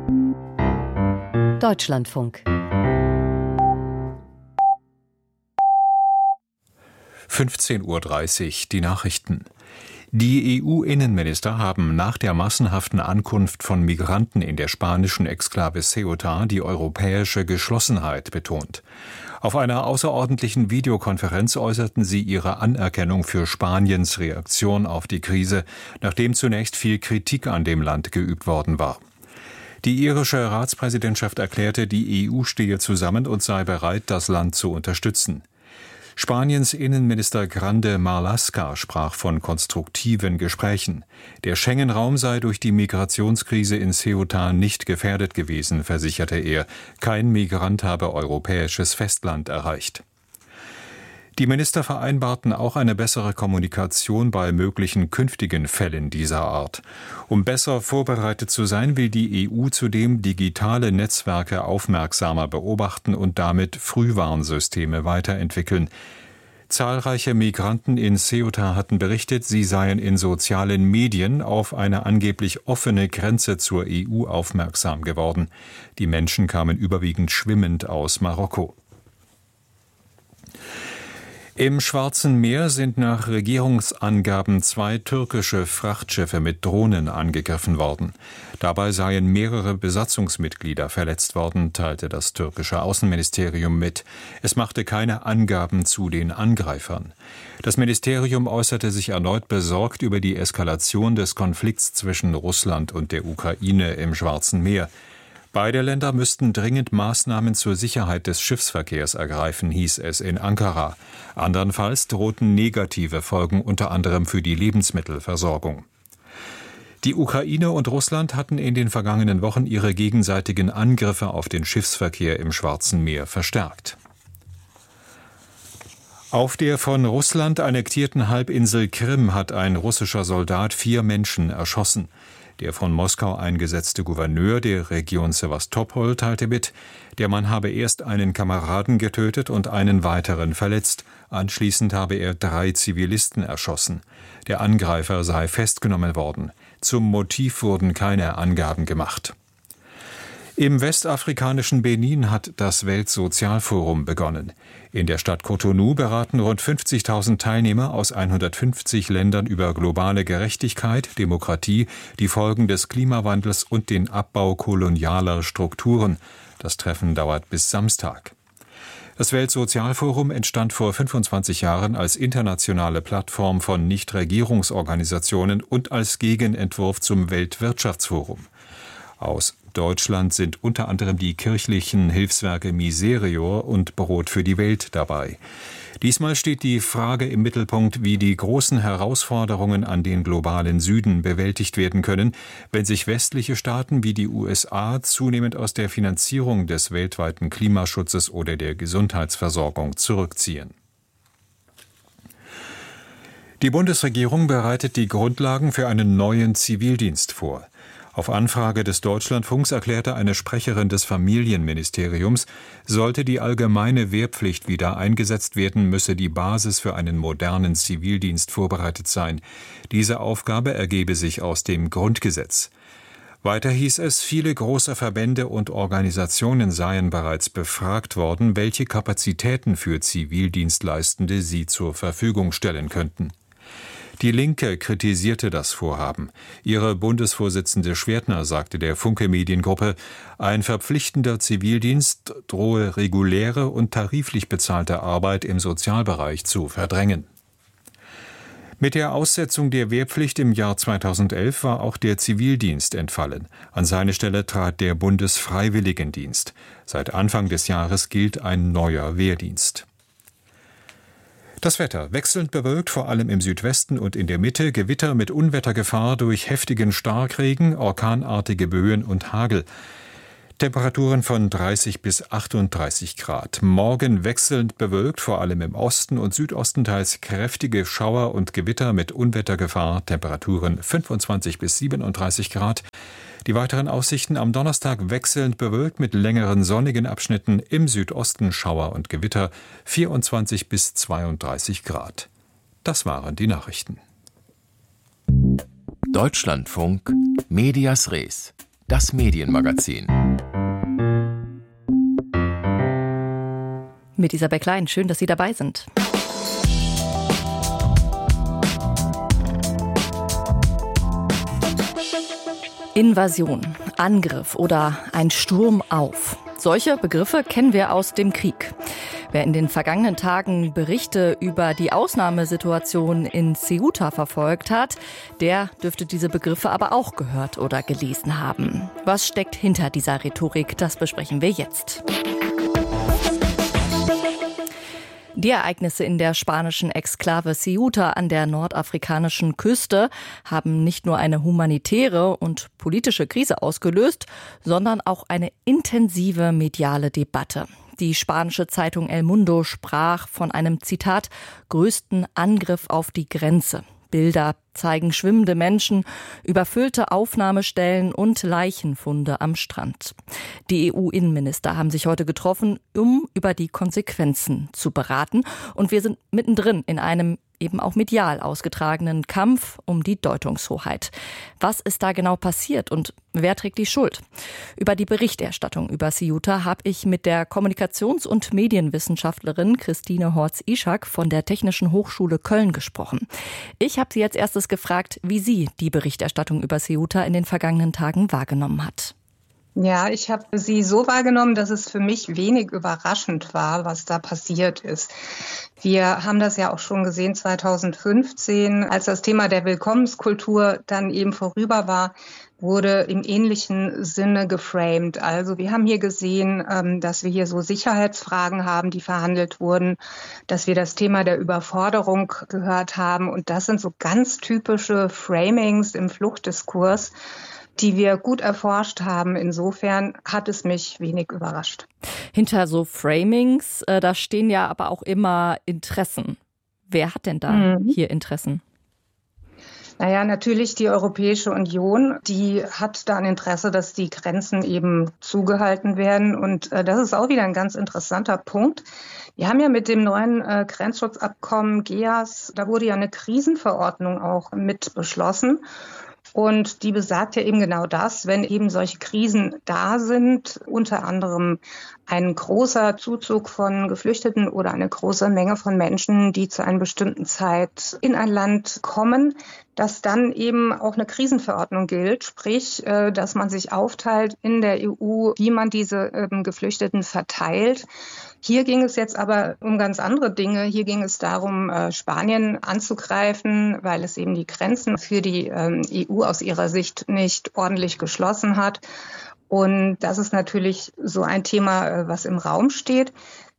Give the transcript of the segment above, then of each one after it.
Deutschlandfunk. 15:30 Uhr, die Nachrichten. Die EU-Innenminister haben nach der massenhaften Ankunft von Migranten in der spanischen Exklave Ceuta die europäische Geschlossenheit betont. Auf einer außerordentlichen Videokonferenz äußerten sie ihre Anerkennung für Spaniens Reaktion auf die Krise, nachdem zunächst viel Kritik an dem Land geübt worden war. Die irische Ratspräsidentschaft erklärte, die EU stehe zusammen und sei bereit, das Land zu unterstützen. Spaniens Innenminister Grande Marlaska sprach von konstruktiven Gesprächen. Der Schengen-Raum sei durch die Migrationskrise in Ceuta nicht gefährdet gewesen, versicherte er. Kein Migrant habe europäisches Festland erreicht. Die Minister vereinbarten auch eine bessere Kommunikation bei möglichen künftigen Fällen dieser Art. Um besser vorbereitet zu sein, will die EU zudem digitale Netzwerke aufmerksamer beobachten und damit Frühwarnsysteme weiterentwickeln. Zahlreiche Migranten in Ceuta hatten berichtet, sie seien in sozialen Medien auf eine angeblich offene Grenze zur EU aufmerksam geworden. Die Menschen kamen überwiegend schwimmend aus Marokko. Im Schwarzen Meer sind nach Regierungsangaben 2 türkische Frachtschiffe mit Drohnen angegriffen worden. Dabei seien mehrere Besatzungsmitglieder verletzt worden, teilte das türkische Außenministerium mit. Es machte keine Angaben zu den Angreifern. Das Ministerium äußerte sich erneut besorgt über die Eskalation des Konflikts zwischen Russland und der Ukraine im Schwarzen Meer. Beide Länder müssten dringend Maßnahmen zur Sicherheit des Schiffsverkehrs ergreifen, hieß es in Ankara. Andernfalls drohten negative Folgen unter anderem für die Lebensmittelversorgung. Die Ukraine und Russland hatten in den vergangenen Wochen ihre gegenseitigen Angriffe auf den Schiffsverkehr im Schwarzen Meer verstärkt. Auf der von Russland annektierten Halbinsel Krim hat ein russischer Soldat 4 Menschen erschossen. Der von Moskau eingesetzte Gouverneur der Region Sewastopol teilte mit, der Mann habe erst einen Kameraden getötet und einen weiteren verletzt. Anschließend habe er 3 Zivilisten erschossen. Der Angreifer sei festgenommen worden. Zum Motiv wurden keine Angaben gemacht. Im westafrikanischen Benin hat das Weltsozialforum begonnen. In der Stadt Cotonou beraten rund 50.000 Teilnehmer aus 150 Ländern über globale Gerechtigkeit, Demokratie, die Folgen des Klimawandels und den Abbau kolonialer Strukturen. Das Treffen dauert bis Samstag. Das Weltsozialforum entstand vor 25 Jahren als internationale Plattform von Nichtregierungsorganisationen und als Gegenentwurf zum Weltwirtschaftsforum. Aus Deutschland sind unter anderem die kirchlichen Hilfswerke Miserior und Brot für die Welt dabei. Diesmal steht die Frage im Mittelpunkt, wie die großen Herausforderungen an den globalen Süden bewältigt werden können, wenn sich westliche Staaten wie die USA zunehmend aus der Finanzierung des weltweiten Klimaschutzes oder der Gesundheitsversorgung zurückziehen. Die Bundesregierung bereitet die Grundlagen für einen neuen Zivildienst vor. Auf Anfrage des Deutschlandfunks erklärte eine Sprecherin des Familienministeriums, sollte die allgemeine Wehrpflicht wieder eingesetzt werden, müsse die Basis für einen modernen Zivildienst vorbereitet sein. Diese Aufgabe ergebe sich aus dem Grundgesetz. Weiter hieß es, viele große Verbände und Organisationen seien bereits befragt worden, welche Kapazitäten für Zivildienstleistende sie zur Verfügung stellen könnten. Die Linke kritisierte das Vorhaben. Ihre Bundesvorsitzende Schwertner sagte der Funke Mediengruppe, ein verpflichtender Zivildienst drohe reguläre und tariflich bezahlte Arbeit im Sozialbereich zu verdrängen. Mit der Aussetzung der Wehrpflicht im Jahr 2011 war auch der Zivildienst entfallen. An seine Stelle trat der Bundesfreiwilligendienst. Seit Anfang des Jahres gilt ein neuer Wehrdienst. Das Wetter wechselnd bewölkt, vor allem im Südwesten und in der Mitte, Gewitter mit Unwettergefahr durch heftigen Starkregen, orkanartige Böen und Hagel. Temperaturen von 30 bis 38 Grad. Morgen wechselnd bewölkt, vor allem im Osten und Südosten teils kräftige Schauer und Gewitter mit Unwettergefahr, Temperaturen 25 bis 37 Grad. Die weiteren Aussichten am Donnerstag wechselnd bewölkt mit längeren sonnigen Abschnitten, im Südosten Schauer und Gewitter, 24 bis 32 Grad. Das waren die Nachrichten. Deutschlandfunk Medias Res. das Medienmagazin. Mit Isabel Klein, schön, dass Sie dabei sind. Invasion, Angriff oder ein Sturm auf. Solche Begriffe kennen wir aus dem Krieg. Wer in den vergangenen Tagen Berichte über die Ausnahmesituation in Ceuta verfolgt hat, der dürfte diese Begriffe aber auch gehört oder gelesen haben. Was steckt hinter dieser Rhetorik? Das besprechen wir jetzt. Die Ereignisse in der spanischen Exklave Ceuta an der nordafrikanischen Küste haben nicht nur eine humanitäre und politische Krise ausgelöst, sondern auch eine intensive mediale Debatte. Die spanische Zeitung El Mundo sprach von einem, Zitat, größten Angriff auf die Grenze. Bilder zeigen schwimmende Menschen, überfüllte Aufnahmestellen und Leichenfunde am Strand. Die EU-Innenminister haben sich heute getroffen, um über die Konsequenzen zu beraten. Und wir sind mittendrin in einem eben auch medial ausgetragenen Kampf um die Deutungshoheit. Was ist da genau passiert und wer trägt die Schuld? Über die Berichterstattung über Ceuta habe ich mit der Kommunikations- und Medienwissenschaftlerin Christine Horz-Ischak von der Technischen Hochschule Köln gesprochen. Ich habe sie als erstes gefragt, wie sie die Berichterstattung über Ceuta in den vergangenen Tagen wahrgenommen hat. Ja, ich habe sie so wahrgenommen, dass es für mich wenig überraschend war, was da passiert ist. Wir haben das ja auch schon gesehen 2015, als das Thema der Willkommenskultur dann eben vorüber war, wurde im ähnlichen Sinne geframed. Also wir haben hier gesehen, dass wir hier so Sicherheitsfragen haben, die verhandelt wurden, dass wir das Thema der Überforderung gehört haben. Und das sind so ganz typische Framings im Fluchtdiskurs, die wir gut erforscht haben. Insofern hat es mich wenig überrascht. Hinter so Framings, da stehen ja aber auch immer Interessen. Wer hat denn da hier Interessen? Naja, natürlich die Europäische Union, die hat da ein Interesse, dass die Grenzen eben zugehalten werden. Und das ist auch wieder ein ganz interessanter Punkt. Wir haben ja mit dem neuen Grenzschutzabkommen GEAS, da wurde ja eine Krisenverordnung auch mit beschlossen. Und die besagt ja eben genau das, wenn eben solche Krisen da sind, unter anderem ein großer Zuzug von Geflüchteten oder eine große Menge von Menschen, die zu einer bestimmten Zeit in ein Land kommen, dass dann eben auch eine Krisenverordnung gilt, sprich, dass man sich aufteilt in der EU, wie man diese Geflüchteten verteilt. Hier ging es jetzt aber um ganz andere Dinge. Hier ging es darum, Spanien anzugreifen, weil es eben die Grenzen für die EU aus ihrer Sicht nicht ordentlich geschlossen hat. Und das ist natürlich so ein Thema, was im Raum steht.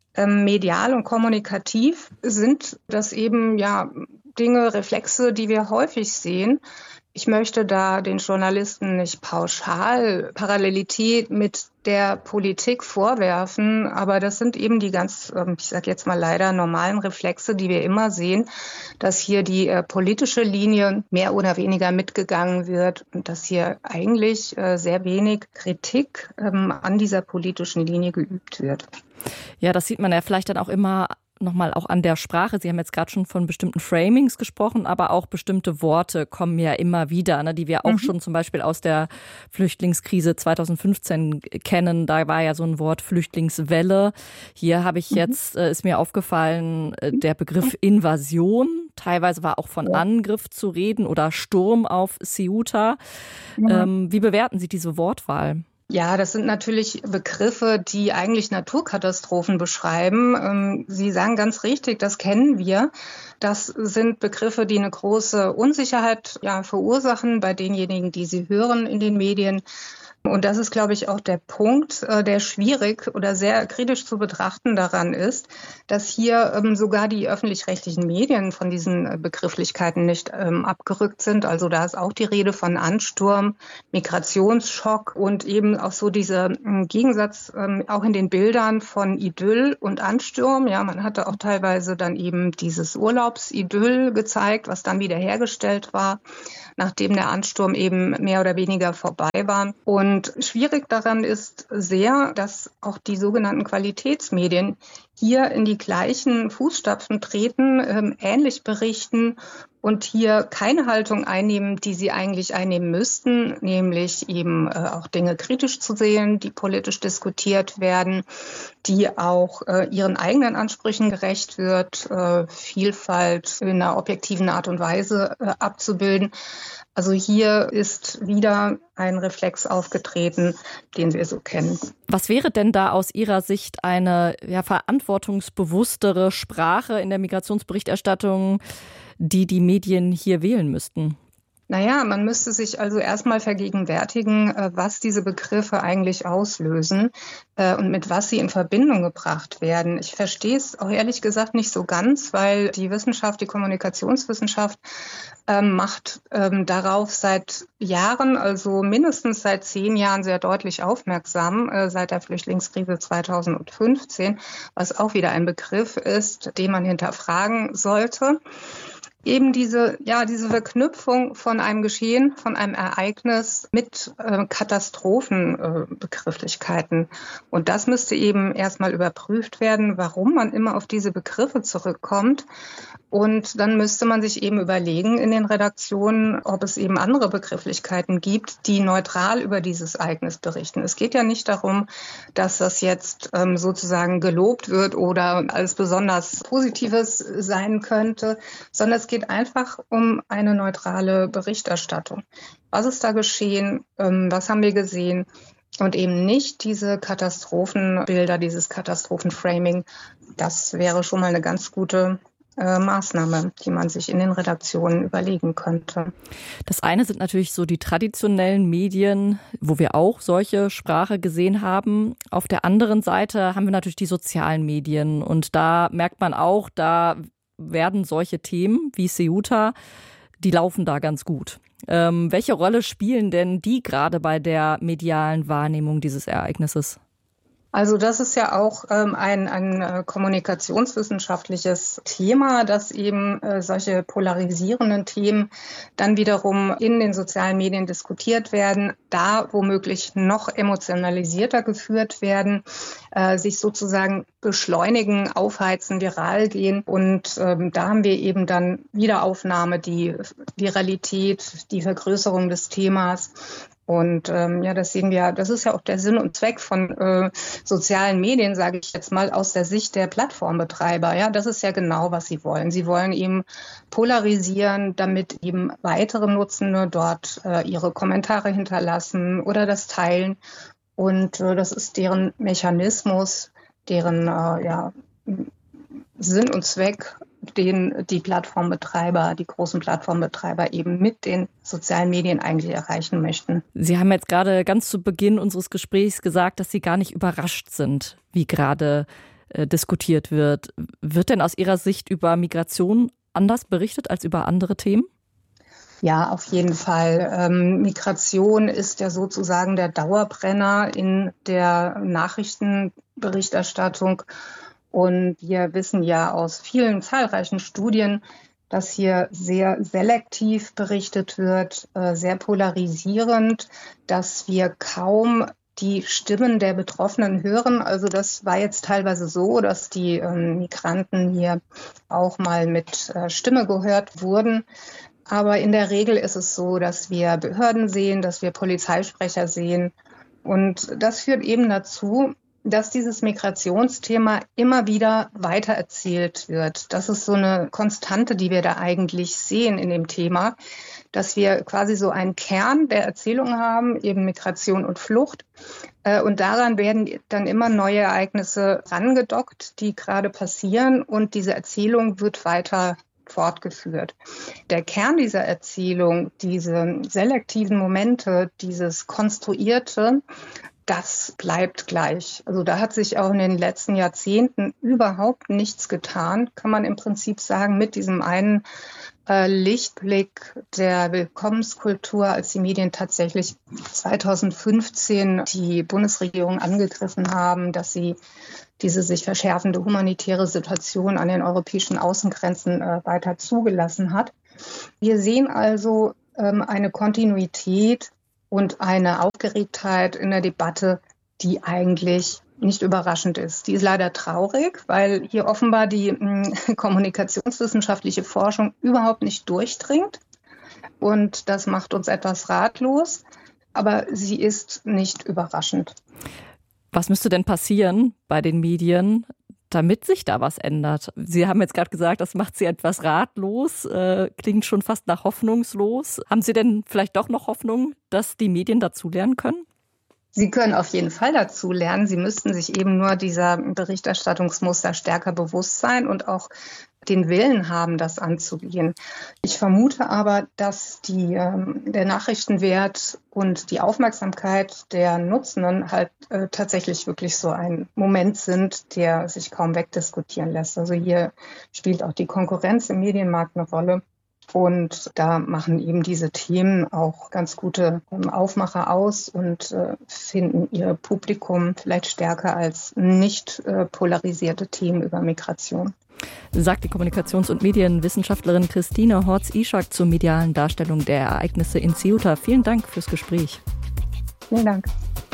Medial und kommunikativ sind das eben ja Dinge, Reflexe, die wir häufig sehen. Ich möchte da den Journalisten nicht pauschal Parallelität mit der Politik vorwerfen, aber das sind eben die ganz, ich sage jetzt mal leider, normalen Reflexe, die wir immer sehen, dass hier die politische Linie mehr oder weniger mitgegangen wird und dass hier eigentlich sehr wenig Kritik an dieser politischen Linie geübt wird. Ja, das sieht man ja vielleicht dann auch immer nochmal auch an der Sprache. Sie haben jetzt gerade schon von bestimmten Framings gesprochen, aber auch bestimmte Worte kommen ja immer wieder, ne, die wir auch schon zum Beispiel aus der Flüchtlingskrise 2015 kennen. Da war ja so ein Wort Flüchtlingswelle. Hier habe ich jetzt, ist mir aufgefallen, der Begriff Invasion. Teilweise war auch von Angriff zu reden oder Sturm auf Ceuta. Wie bewerten Sie diese Wortwahl? Ja, das sind natürlich Begriffe, die eigentlich Naturkatastrophen beschreiben. Sie sagen ganz richtig, das kennen wir. Das sind Begriffe, die eine große Unsicherheit verursachen bei denjenigen, die sie hören in den Medien. Und das ist, glaube ich, auch der Punkt, der schwierig oder sehr kritisch zu betrachten daran ist, dass hier sogar die öffentlich-rechtlichen Medien von diesen Begrifflichkeiten nicht abgerückt sind. Also da ist auch die Rede von Ansturm, Migrationsschock und eben auch so dieser Gegensatz auch in den Bildern von Idyll und Ansturm. Ja, man hatte auch teilweise dann eben dieses Urlaubsidyll gezeigt, was dann wieder hergestellt war, nachdem der Ansturm eben mehr oder weniger vorbei war. Und Und schwierig daran ist sehr, dass auch die sogenannten Qualitätsmedien hier in die gleichen Fußstapfen treten, ähnlich berichten und hier keine Haltung einnehmen, die sie eigentlich einnehmen müssten, nämlich eben auch Dinge kritisch zu sehen, die politisch diskutiert werden, die auch ihren eigenen Ansprüchen gerecht wird, Vielfalt in einer objektiven Art und Weise abzubilden. Also hier ist wieder ein Reflex aufgetreten, den wir so kennen. Was wäre denn da aus Ihrer Sicht eine verantwortungsbewusstere Sprache in der Migrationsberichterstattung, die die Medien hier wählen müssten? Naja, man müsste sich also erstmal vergegenwärtigen, was diese Begriffe eigentlich auslösen und mit was sie in Verbindung gebracht werden. Ich verstehe es auch ehrlich gesagt nicht so ganz, weil die Wissenschaft, die Kommunikationswissenschaft, macht darauf seit Jahren, also mindestens seit 10 Jahren sehr deutlich aufmerksam, seit der Flüchtlingskrise 2015, was auch wieder ein Begriff ist, den man hinterfragen sollte. Eben diese Verknüpfung von einem Geschehen, von einem Ereignis mit Katastrophenbegrifflichkeiten. Und das müsste eben erstmal überprüft werden, warum man immer auf diese Begriffe zurückkommt. Und dann müsste man sich eben überlegen in den Redaktionen, ob es eben andere Begrifflichkeiten gibt, die neutral über dieses Ereignis berichten. Es geht ja nicht darum, dass das jetzt sozusagen gelobt wird oder als besonders Positives sein könnte, sondern es geht einfach um eine neutrale Berichterstattung. Was ist da geschehen? Was haben wir gesehen? Und eben nicht diese Katastrophenbilder, dieses Katastrophenframing. Das wäre schon mal eine ganz gute Maßnahme, die man sich in den Redaktionen überlegen könnte. Das eine sind natürlich so die traditionellen Medien, wo wir auch solche Sprache gesehen haben. Auf der anderen Seite haben wir natürlich die sozialen Medien. Und da merkt man auch, da werden solche Themen wie Ceuta, die laufen da ganz gut. Welche Rolle spielen denn die gerade bei der medialen Wahrnehmung dieses Ereignisses? Also das ist ja auch ein kommunikationswissenschaftliches Thema, dass eben solche polarisierenden Themen dann wiederum in den sozialen Medien diskutiert werden, da womöglich noch emotionalisierter geführt werden, sich sozusagen beschleunigen, aufheizen, viral gehen. Und da haben wir eben dann Wiederaufnahme, die Viralität, die Vergrößerung des Themas. Und das sehen wir, das ist ja auch der Sinn und Zweck von sozialen Medien, sage ich jetzt mal, aus der Sicht der Plattformbetreiber. Ja, das ist ja genau, was sie wollen. Sie wollen eben polarisieren, damit eben weitere Nutzende dort ihre Kommentare hinterlassen oder das teilen. Und das ist deren Mechanismus, deren Sinn und Zweck, den die Plattformbetreiber, die großen Plattformbetreiber eben mit den sozialen Medien eigentlich erreichen möchten. Sie haben jetzt gerade ganz zu Beginn unseres Gesprächs gesagt, dass Sie gar nicht überrascht sind, wie gerade diskutiert wird. Wird denn aus Ihrer Sicht über Migration anders berichtet als über andere Themen? Ja, auf jeden Fall. Migration ist ja sozusagen der Dauerbrenner in der Nachrichtenberichterstattung. Und wir wissen ja aus vielen zahlreichen Studien, dass hier sehr selektiv berichtet wird, sehr polarisierend, dass wir kaum die Stimmen der Betroffenen hören. Also das war jetzt teilweise so, dass die Migranten hier auch mal mit Stimme gehört wurden. Aber in der Regel ist es so, dass wir Behörden sehen, dass wir Polizeisprecher sehen. Und das führt eben dazu, dass dieses Migrationsthema immer wieder weitererzählt wird. Das ist so eine Konstante, die wir da eigentlich sehen in dem Thema, dass wir quasi so einen Kern der Erzählung haben, eben Migration und Flucht. Und daran werden dann immer neue Ereignisse rangedockt, die gerade passieren. Und diese Erzählung wird weiter fortgeführt. Der Kern dieser Erzählung, diese selektiven Momente, dieses Konstruierte, das bleibt gleich. Also da hat sich auch in den letzten Jahrzehnten überhaupt nichts getan, kann man im Prinzip sagen, mit diesem einen Lichtblick der Willkommenskultur, als die Medien tatsächlich 2015 die Bundesregierung angegriffen haben, dass sie diese sich verschärfende humanitäre Situation an den europäischen Außengrenzen weiter zugelassen hat. Wir sehen also eine Kontinuität und eine Aufgeregtheit in der Debatte, die eigentlich nicht überraschend ist. Die ist leider traurig, weil hier offenbar die kommunikationswissenschaftliche Forschung überhaupt nicht durchdringt. Und das macht uns etwas ratlos, aber sie ist nicht überraschend. Was müsste denn passieren bei den Medien, damit sich da was ändert? Sie haben jetzt gerade gesagt, das macht Sie etwas ratlos, klingt schon fast nach hoffnungslos. Haben Sie denn vielleicht doch noch Hoffnung, dass die Medien dazulernen können? Sie können auf jeden Fall dazu lernen. Sie müssten sich eben nur dieser Berichterstattungsmuster stärker bewusst sein und auch den Willen haben, das anzugehen. Ich vermute aber, dass der Nachrichtenwert und die Aufmerksamkeit der Nutzenden halt tatsächlich wirklich so ein Moment sind, der sich kaum wegdiskutieren lässt. Also hier spielt auch die Konkurrenz im Medienmarkt eine Rolle. Und da machen eben diese Themen auch ganz gute Aufmacher aus und finden ihr Publikum vielleicht stärker als nicht polarisierte Themen über Migration. Sagt die Kommunikations- und Medienwissenschaftlerin Christine Horz-Ishak zur medialen Darstellung der Ereignisse in Ceuta. Vielen Dank fürs Gespräch. Vielen Dank.